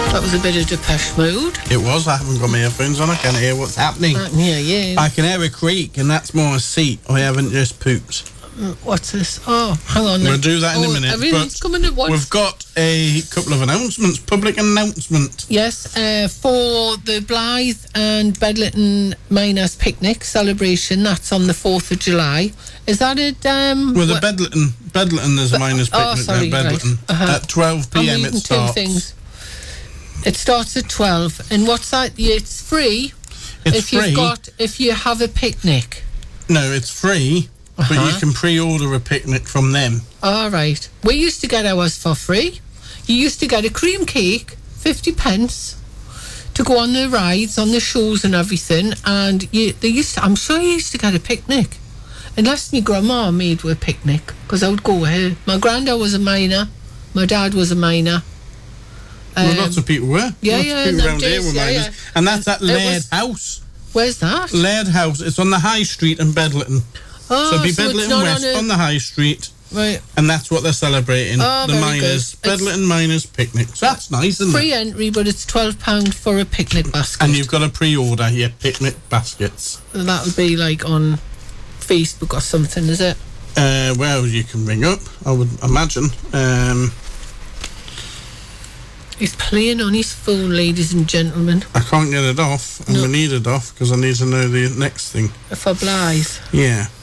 That was a bit of Depeche Mode. It was. I haven't got my earphones on. I can't hear what's happening. I can hear you. I can hear a creak, and that's more a seat. I haven't just pooped. What's this? Oh, hang on. We'll do that in a minute. Everything's coming at once. We've got a couple of announcements. Public announcement. Yes, for the Blythe and Bedlington Miners Picnic celebration. That's on the 4th of July. Is that it? Well, the Bedlington, there's a miners' picnic sorry, at Bedlington. Right. At 12 p.m. it starts. Two things. It starts at 12. And what's that? It's free. It's free. If you have a picnic. No, it's free. But you can pre-order a picnic from them. All right. We used to get ours for free. You used to get a cream cake, 50 pence, to go on the rides, on the shows and everything. And I'm sure you used to get a picnic. Unless my grandma made a picnic, because I would go with her. My granddad was a miner. My dad was a miner. Well, lots of people were. Yeah, lots of people around here were miners. Yeah. And that's at Laird House. Where's that? Laird House. It's on the High Street in Bedlington. Oh, so it'd be Bedlington West on the High Street. Right. And that's what they're celebrating. Oh, the miners. Bedlington Miners Picnic. So that's nice, isn't free entry, but it's £12 for a picnic basket. And you've got to pre-order your picnic baskets. That'll be like on Facebook or something, is it? Well, you can ring up, I would imagine. He's playing on his phone, ladies and gentlemen. I can't get it off, and we need it off because I need to know the next thing. For Blythe. Yeah.